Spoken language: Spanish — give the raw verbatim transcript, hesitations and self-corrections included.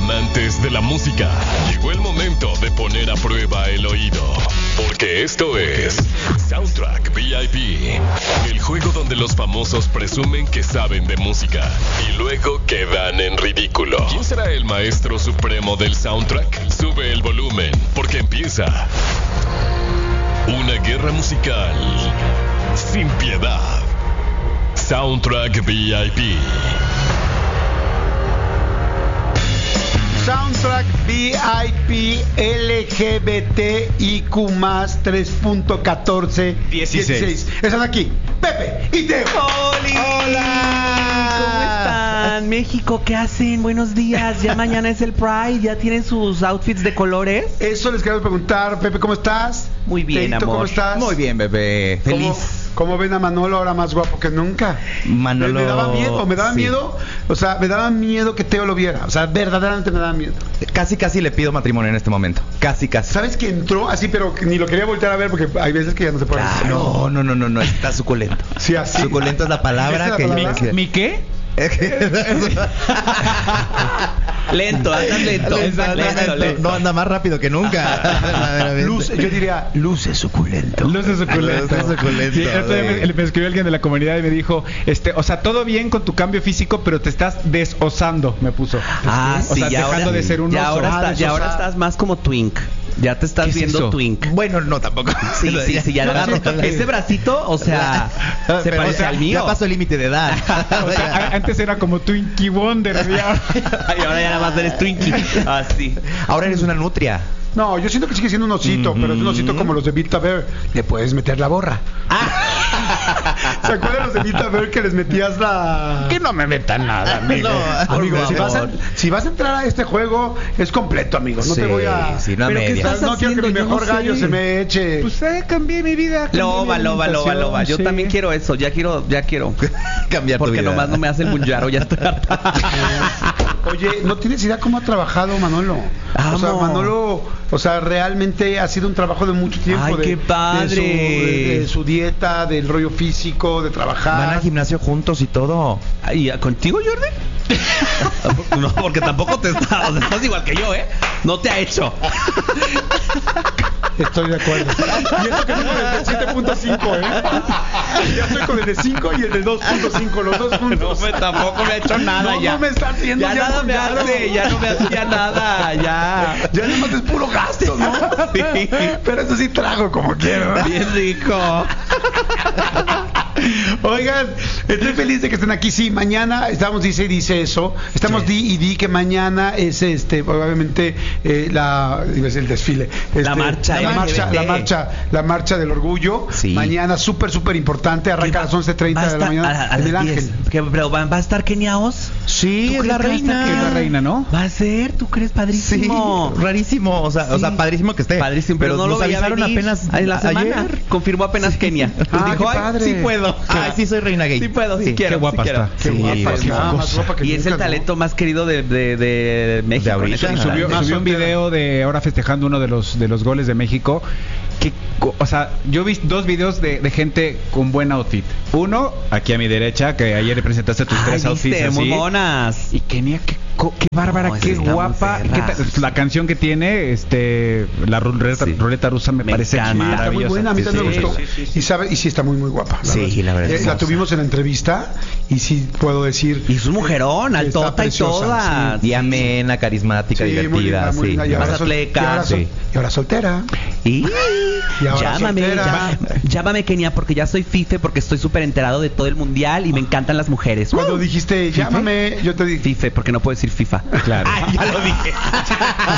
Amantes de la música, llegó el momento de poner a prueba el oído, porque esto es Soundtrack V I P, el juego donde los famosos presumen que saben de música y luego quedan en ridículo. ¿Quién será el maestro supremo del soundtrack? Sube el volumen, porque empieza una guerra musical sin piedad. Soundtrack V I P. Soundtrack V I P L G B T I Q más tres punto catorce dieciséis. Están aquí Pepe y Teo. ¡Holi! ¡Hola! ¿Cómo están? México, ¿qué hacen? Buenos días. Ya mañana es el Pride. ¿Ya tienen sus outfits de colores? Eso les quería preguntar. Pepe, ¿cómo estás? Muy bien, Teito, amor. ¿cómo estás? Muy bien, bebé. Feliz. ¿Cómo, cómo ven a Manolo ahora más guapo que nunca? Manolo. Me, me daba miedo, me daba sí. miedo. O sea, me daba miedo que Teo lo viera. O sea, verdaderamente me daba miedo. Casi, casi le pido matrimonio en este momento. Casi, casi. ¿Sabes que entró así, pero que ni lo quería voltear a ver porque hay veces que ya no se puede Claro. ver? No, no, no, no, no. Está suculento. Sí, así. Suculento es la palabra ¿Esa es la que palabra? yo... ¿Mi qué? Lento, andas lento. Lento, lento, lento. No anda más rápido que nunca. Luz, yo diría, luce suculento. Luces suculento. Luces suculento, Sí, el otro día me, güey. me escribió alguien de la comunidad y me dijo, este, o sea, todo bien con tu cambio físico, pero te estás desosando, me puso. Ah, o sí, sea, ya dejando ahora, de ser un ya oso. ahora, Ah, está- ya ahora desosado. estás más como twink. Ya te estás ¿Qué es viendo eso? twink. Bueno, no, tampoco. Sí, sí, sí, ya No, agarro. siento que- Ese bracito, o sea, se Pero, parece o sea, al mío. Ya pasó el límite de edad. O sea, a- antes era como Twinkie Wonder. Ya. Y ahora ya nada más eres twinkie. Así. Ahora eres una nutria. No, yo siento que sigue siendo un osito, pero es un osito como los de Vita Bear. Le puedes meter la borra. ¿Se acuerdan los de Vita Bear que les metías la...? Que no me metan nada, amigo. No, Amigo, por si vas, a, favor. si vas a entrar a este juego, es completo, amigo. No Sí, te voy a... sí, no a ¿Pero qué medias. estás No quiero que mi haciendo? Yo mejor no gallo sé. se me eche... Pues eh, cambié mi vida. cambié Loba, mi loba, loba, alimentación, loba. Yo sí. también quiero eso. Ya quiero, ya quiero. Cambiar tu Porque vida. nomás no me hace el bunyaro. Ya estoy harta. Oye, ¿no tienes idea cómo ha trabajado Manolo? O sea, Amo. Manolo, o sea, realmente ha sido un trabajo de mucho tiempo. Ay, de, qué padre. De su, de- de su dieta, del rollo físico, de trabajar. Van al gimnasio juntos y todo. ¿Y contigo, Jordi? No, porque tampoco te estás, o sea, estás igual que yo, ¿eh? No te ha hecho. Estoy de acuerdo. Y eso que soy con el de siete punto cinco, ¿eh? Ya estoy con el de cinco y el de dos punto cinco, los dos No, juntos. me, tampoco me ha hecho nada No, ya. no me está haciendo ya, ya nada me bunyaro. hace, ya no me hacía nada, ya. Ya nada más es puro gasto, ¿no? Sí. Pero eso sí trago como quiero. Bien rico. Oigan, estoy feliz de que estén aquí. Sí, mañana estamos, dice y dice eso. Estamos di y di que mañana es este, obviamente, eh, la, iba a decir el desfile. Este, La marcha la marcha, L G B T. la marcha, la marcha del orgullo. Sí. Mañana súper, súper importante. Arranca a las once treinta Va a de la estar mañana a- a en el las Ángel. diez. ¿Qué, pero va, va a estar Kenia Oz? Sí, ¿Tú es la crees que va a estar reina. Que es la reina, ¿no? Va a ser, ¿tú crees? Sí, Padrísimo. rarísimo, o sea, o Sí. sea, padrísimo que esté. Padrísimo, pero, no nos lo veía avisaron venir. apenas Ay, la semana. ayer. Confirmó apenas Kenia. Ah, Dijo, qué ay, padre. sí puedo. Ay, sí soy reina gay. Sí puedo, sí, Sí, quiero. qué guapa sí quiero. está. Qué Sí, guapa, sí, está, más guapa que Y es nunca, el ¿no? talento más querido de, de, de México. ahorita. en Y este Subió, Más subió un soltera. video de ahora festejando uno de los de los goles de México. Que, co- o sea, yo vi dos videos de, de gente con buen outfit. Uno, aquí a mi derecha, que ayer le presentaste tus Ay, tres outfits viste, así. muy monas. Y Kenia, qué, co- qué bárbara, No, esa qué está muy guapa. perra. qué ta- la canción que tiene, este, la ruleta, Sí. ruleta rusa me, Me parece encanta. Sí, está muy maravillosa. buena, a mí Sí, también sí, me gustó. sí, sí, sí. Y sabe, y sí está muy muy guapa. Sí, la verdad es Eh, la hermosa. tuvimos en la entrevista y sí puedo decir. Y es un mujerón, que está altota y preciosa, toda. Y amena, carismática, Sí, muy divertida, linda, muy sí. linda. Y ahora, Más sol- y atleca. ahora sol- Sí. y ahora soltera. Y, Y ahora llámame, soltera. llá- llámame Kenia, porque ya soy fife, porque estoy súper enterado de todo el mundial y me encantan las mujeres. Cuando ¡Uh! dijiste, llámame, yo te dije. Fife, porque no puedo decir FIFA. Claro. Ay, ya lo dije.